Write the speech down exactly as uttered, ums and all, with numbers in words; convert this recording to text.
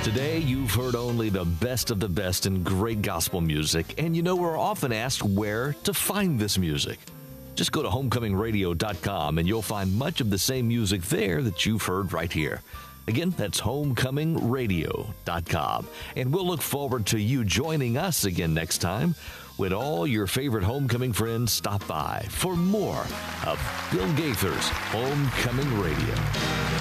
Today, you've heard only the best of the best in great gospel music, and you know we're often asked where to find this music. Just go to homecoming radio dot com and you'll find much of the same music there that you've heard right here. Again, that's homecoming radio dot com. And we'll look forward to you joining us again next time when all your favorite homecoming friends stop by for more of Bill Gaither's Homecoming Radio.